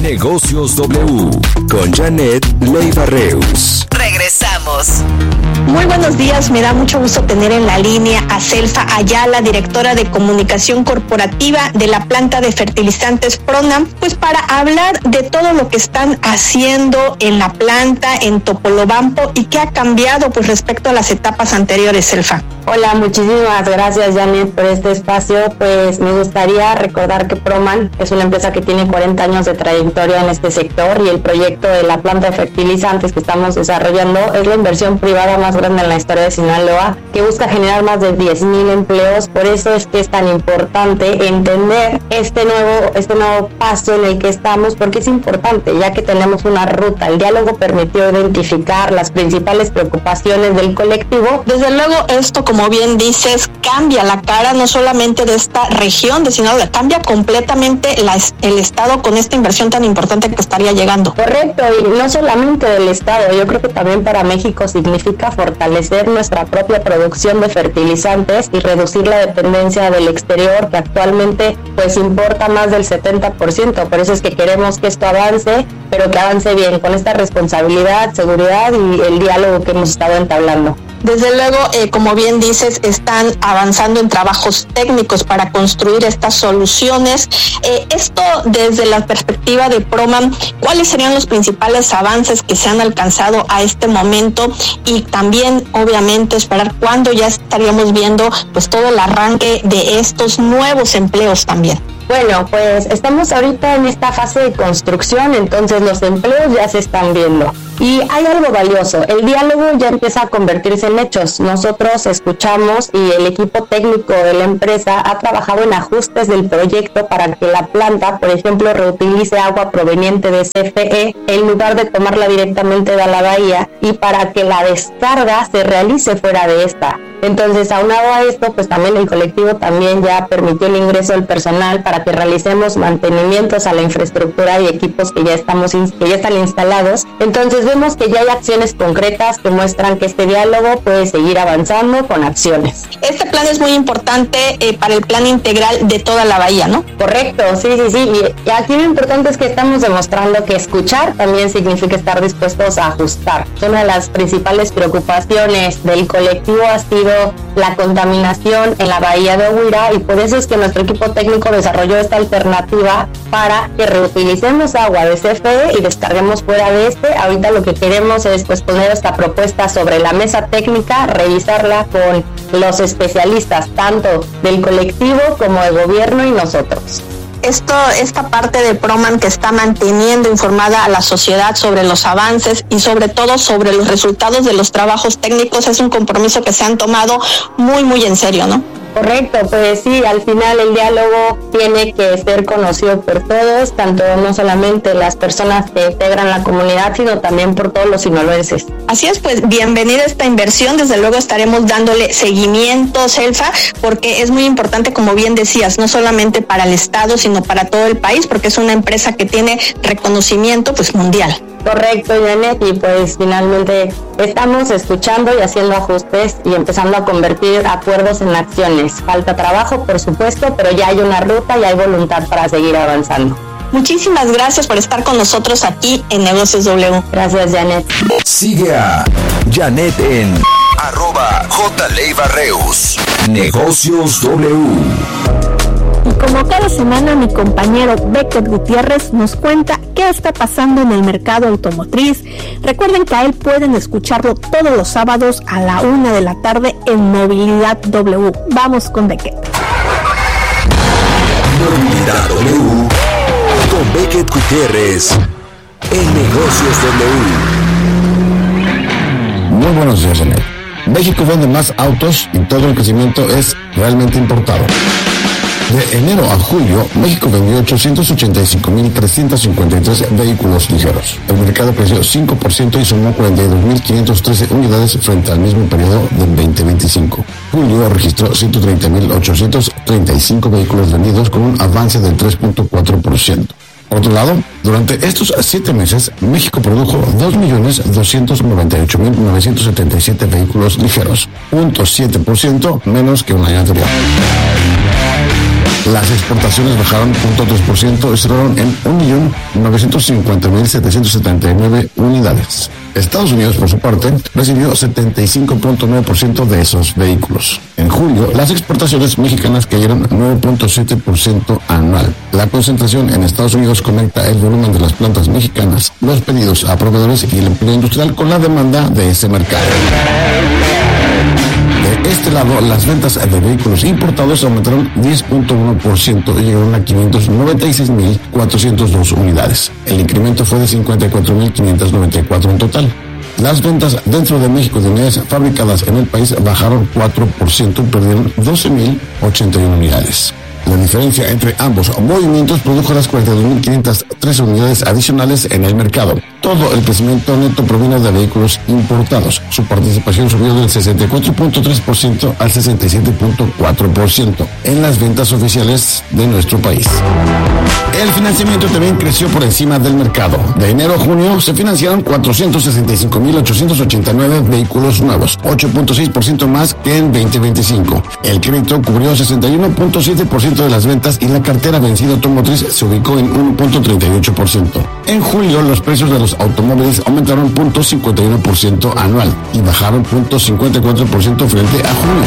Negocios W con Janet Leiva Reus. Regresamos. Muy buenos días, me da mucho gusto tener en la línea a Celfa Ayala, directora de comunicación corporativa de la planta de fertilizantes Pronam, pues para hablar de todo lo que están haciendo en la planta en Topolobampo y qué ha cambiado pues respecto a las etapas anteriores, Celfa. Hola, muchísimas gracias, Janet, por este espacio. Pues me gustaría recordar que Proman es una empresa que tiene 40 años de trayectoria en este sector y el proyecto de la planta de fertilizantes que estamos desarrollando es la inversión privada más grande en la historia de Sinaloa, que busca generar más de 10,000 empleos. Por eso es que es tan importante entender este nuevo paso en el que estamos, porque es importante, ya que tenemos una ruta. El diálogo permitió identificar las principales preocupaciones del colectivo. Desde luego, esto, como bien dices, cambia la cara no solamente de esta región de Sinaloa, cambia completamente el estado con esta inversión tan importante que estaría llegando. Correcto, y no solamente del estado, yo creo que también para México significa fortalecer nuestra propia producción de fertilizantes y reducir la dependencia del exterior, que actualmente pues importa más del 70%. Por eso es que queremos que esto avance, pero que avance bien, con esta responsabilidad, seguridad y el diálogo que hemos estado entablando. Desde luego, como bien dices, están avanzando en trabajos técnicos para construir estas soluciones. Esto desde la perspectiva de Proman, ¿cuáles serían los principales avances que se han alcanzado a este momento? Y también, obviamente, esperar cuándo ya estaríamos viendo pues todo el arranque de estos nuevos empleos también. Bueno, pues estamos ahorita en esta fase de construcción, entonces los empleos ya se están viendo. Y hay algo valioso, el diálogo ya empieza a convertirse en hechos. Nosotros escuchamos y el equipo técnico de la empresa ha trabajado en ajustes del proyecto para que la planta, por ejemplo, reutilice agua proveniente de CFE en lugar de tomarla directamente de la bahía, y para que la descarga se realice fuera de esta. Entonces, aunado a esto, pues también el colectivo también ya permitió el ingreso del personal para que realicemos mantenimientos a la infraestructura y equipos que ya están instalados. Entonces vemos que ya hay acciones concretas que muestran que este diálogo puede seguir avanzando con acciones. Este plan es muy importante para el plan integral de toda la bahía, ¿no? Correcto, sí. Y aquí lo importante es que estamos demostrando que escuchar también significa estar dispuestos a ajustar. Una de las principales preocupaciones del colectivo ha sido la contaminación en la bahía de Huira, y por eso es que nuestro equipo técnico desarrolló esta alternativa para que reutilicemos agua de CFE y descarguemos fuera de este. Ahorita lo que queremos es pues poner esta propuesta sobre la mesa técnica, revisarla con los especialistas tanto del colectivo como de gobierno y nosotros. Esta parte de Proman que está manteniendo informada a la sociedad sobre los avances y sobre todo sobre los resultados de los trabajos técnicos es un compromiso que se han tomado muy, muy en serio, ¿no? Correcto, pues sí, al final el diálogo tiene que ser conocido por todos, tanto no solamente las personas que integran la comunidad, sino también por todos los sinaloenses. Así es, pues bienvenida esta inversión, desde luego estaremos dándole seguimiento, Celfa, porque es muy importante, como bien decías, no solamente para el estado, sino para todo el país, porque es una empresa que tiene reconocimiento pues mundial. Correcto, Janet, y pues finalmente estamos escuchando y haciendo ajustes y empezando a convertir acuerdos en acciones. Falta trabajo, por supuesto, pero ya hay una ruta y hay voluntad para seguir avanzando. Muchísimas gracias por estar con nosotros aquí en Negocios W. Gracias, Janet. Sigue a Janet en @JLeivaReus. Negocios W. Y como cada semana, mi compañero Beckett Gutiérrez nos cuenta qué está pasando en el mercado automotriz. Recuerden que a él pueden escucharlo todos los sábados a la 1 de la tarde en Movilidad W. Vamos con Beckett. Movilidad W con Beckett Gutiérrez en Negocios W. Muy buenos días, Janet. México vende más autos y todo el crecimiento es realmente importado. De enero a julio, México vendió 885.353 vehículos ligeros. El mercado creció 5% y sumó 42.513 unidades frente al mismo periodo del 2025. Julio registró 130.835 vehículos vendidos con un avance del 3.4%. Por otro lado, durante estos 7 meses, México produjo 2.298.977 vehículos ligeros, 0.7% menos que un año anterior. Las exportaciones bajaron 0.3% y cerraron en 1.950.779 unidades. Estados Unidos, por su parte, recibió 75.9% de esos vehículos. En julio, las exportaciones mexicanas cayeron 9.7% anual. La concentración en Estados Unidos conecta el volumen de las plantas mexicanas, los pedidos a proveedores y el empleo industrial con la demanda de ese mercado. De este lado, las ventas de vehículos importados aumentaron 10.1% y llegaron a 596.402 unidades. El incremento fue de 54.594 en total. Las ventas dentro de México de unidades fabricadas en el país bajaron 4% y perdieron 12.081 unidades. La diferencia entre ambos movimientos produjo las 42.513 unidades adicionales en el mercado. Todo el crecimiento neto proviene de vehículos importados. Su participación subió del 64.3% al 67.4% en las ventas oficiales de nuestro país. El financiamiento también creció por encima del mercado. De enero a junio se financiaron 465.889 vehículos nuevos, 8.6% más que en 2025. El crédito cubrió 61.7% de las ventas y la cartera vencida automotriz se ubicó en 1.38%. En julio, los precios de los automóviles aumentaron 0.51% anual y bajaron 0.54% frente a junio.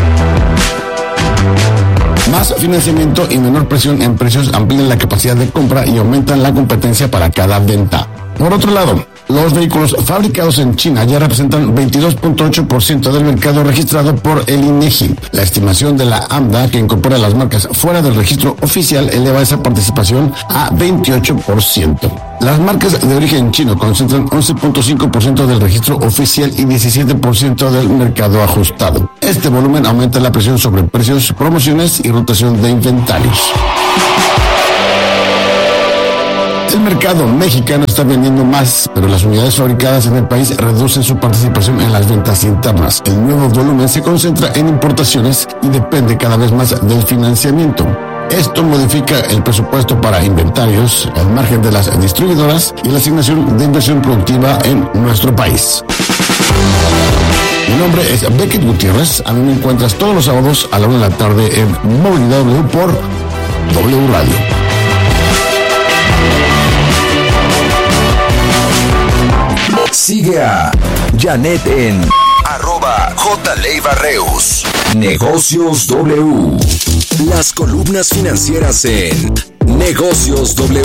Más financiamiento y menor presión en precios amplían la capacidad de compra y aumentan la competencia para cada venta. Por otro lado, los vehículos fabricados en China ya representan 22.8% del mercado registrado por el INEGI. La estimación de la AMDA, que incorpora las marcas fuera del registro oficial, eleva esa participación a 28%. Las marcas de origen chino concentran 11.5% del registro oficial y 17% del mercado ajustado. Este volumen aumenta la presión sobre precios, promociones y rotación de inventarios. El mercado mexicano está vendiendo más, pero las unidades fabricadas en el país reducen su participación en las ventas internas. El nuevo volumen se concentra en importaciones y depende cada vez más del financiamiento. Esto modifica el presupuesto para inventarios, el margen de las distribuidoras y la asignación de inversión productiva en nuestro país. Mi nombre es Beckett Gutiérrez. A mí me encuentras todos los sábados a la 1 de la tarde en Movilidad W por W Radio. Sigue a Janet en @JLeiva-Reus. Negocios W. Las columnas financieras en Negocios W.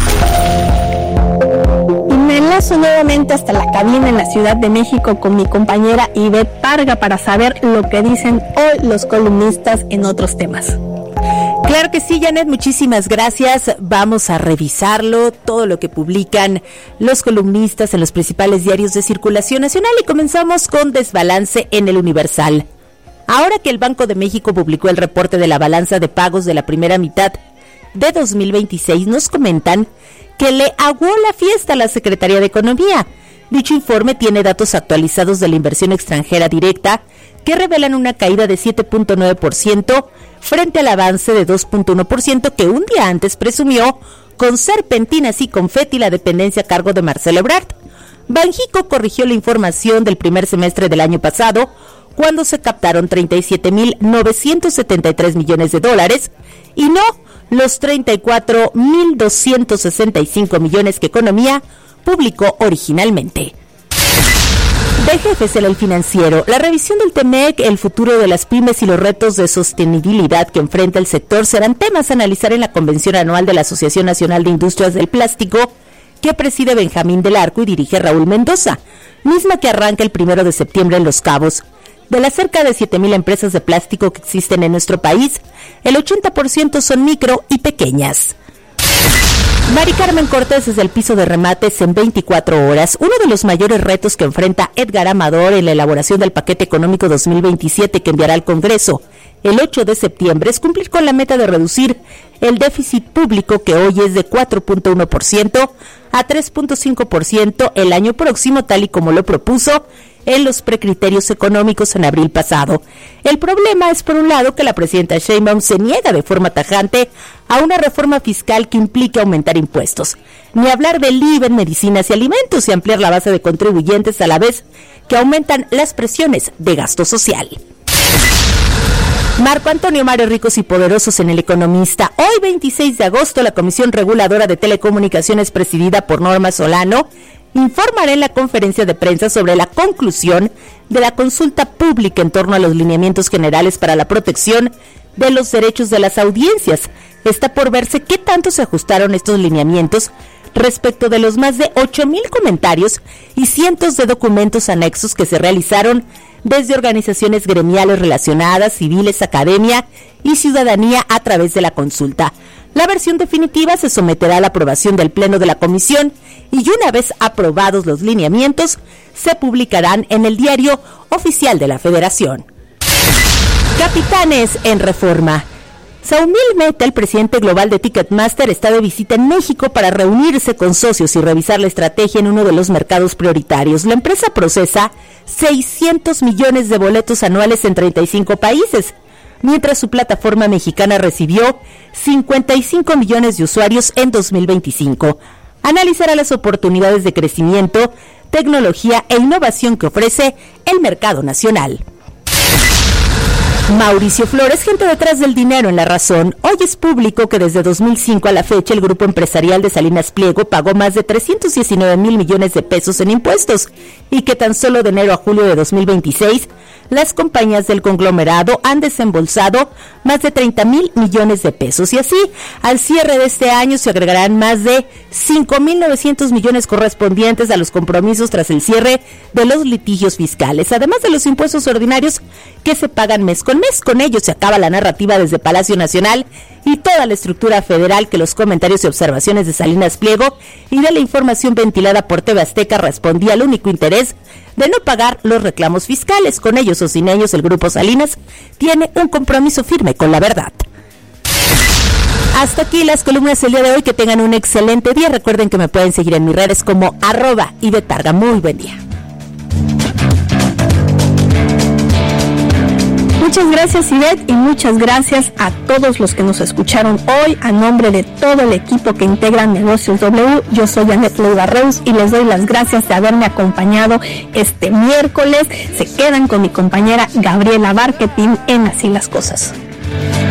Y me enlazo nuevamente hasta la cabina en la Ciudad de México con mi compañera Ivette Parga para saber lo que dicen hoy los columnistas en otros temas. Claro que sí, Janet, muchísimas gracias. Vamos a revisarlo, todo lo que publican los columnistas en los principales diarios de circulación nacional y comenzamos con desbalance en el Universal. Ahora que el Banco de México publicó el reporte de la balanza de pagos de la primera mitad de 2026, nos comentan que le aguó la fiesta a la Secretaría de Economía. Dicho informe tiene datos actualizados de la inversión extranjera directa que revelan una caída de 7.9% frente al avance de 2.1% que un día antes presumió con serpentinas y confeti la dependencia a cargo de Marcelo Ebrard. Banjico corrigió la información del primer semestre del año pasado, cuando se captaron 37.973 millones de dólares y no los 34.265 millones que Economía publicó originalmente. De Jefes en el Financiero, la revisión del TEMEC, el futuro de las pymes y los retos de sostenibilidad que enfrenta el sector serán temas a analizar en la convención anual de la Asociación Nacional de Industrias del Plástico, que preside Benjamín del Arco y dirige Raúl Mendoza, misma que arranca el 1 de septiembre en Los Cabos. De las cerca de 7,000 empresas de plástico que existen en nuestro país, el 80% son micro y pequeñas. Mari Carmen Cortés desde el piso de remates en 24 horas. Uno de los mayores retos que enfrenta Edgar Amador en la elaboración del paquete económico 2027 que enviará al Congreso el 8 de septiembre es cumplir con la meta de reducir el déficit público, que hoy es de 4.1% a 3.5% el año próximo, tal y como lo propuso en los precriterios económicos en abril pasado. El problema es, por un lado, que la presidenta Sheinbaum se niega de forma tajante a una reforma fiscal que implique aumentar impuestos, ni hablar del IVA en medicinas y alimentos y ampliar la base de contribuyentes a la vez que aumentan las presiones de gasto social. Marco Antonio Mario, ricos y poderosos en El Economista. Hoy, 26 de agosto, la Comisión Reguladora de Telecomunicaciones, presidida por Norma Solano, informará en la conferencia de prensa sobre la conclusión de la consulta pública en torno a los lineamientos generales para la protección de los derechos de las audiencias. Está por verse qué tanto se ajustaron estos lineamientos respecto de los más de 8,000 comentarios y cientos de documentos anexos que se realizaron desde organizaciones gremiales relacionadas, civiles, academia y ciudadanía a través de la consulta. La versión definitiva se someterá a la aprobación del Pleno de la Comisión y una vez aprobados los lineamientos, se publicarán en el Diario Oficial de la Federación. Capitanes en Reforma. Saumil Mehta, el presidente global de Ticketmaster, está de visita en México para reunirse con socios y revisar la estrategia en uno de los mercados prioritarios. La empresa procesa 600 millones de boletos anuales en 35 países, mientras su plataforma mexicana recibió 55 millones de usuarios en 2025. Analizará las oportunidades de crecimiento, tecnología e innovación que ofrece el mercado nacional. Mauricio Flores, gente detrás del dinero en La Razón. Hoy es público que desde 2005 a la fecha el grupo empresarial de Salinas Pliego pagó más de 319,000 millones de pesos en impuestos y que tan solo de enero a julio de 2026 las compañías del conglomerado han desembolsado más de 30,000 millones de pesos y así al cierre de este año se agregarán más de 5,900 millones correspondientes a los compromisos tras el cierre de los litigios fiscales, además de los impuestos ordinarios que se pagan mes con mes. Con ello se acaba la narrativa desde Palacio Nacional y toda la estructura federal que los comentarios y observaciones de Salinas Pliego y de la información ventilada por TV Azteca respondía al único interés de no pagar los reclamos fiscales. Con ellos o sin ellos, el Grupo Salinas tiene un compromiso firme con la verdad. Hasta aquí las columnas del día de hoy. Que tengan un excelente día. Recuerden que me pueden seguir en mis redes como @Ibetarga. Muy buen día. Muchas gracias, Ivette, y muchas gracias a todos los que nos escucharon hoy. A nombre de todo el equipo que integra Negocios W, yo soy Annette Leiva Reus y les doy las gracias de haberme acompañado este miércoles. Se quedan con mi compañera Gabriela Barquetín en Así las Cosas.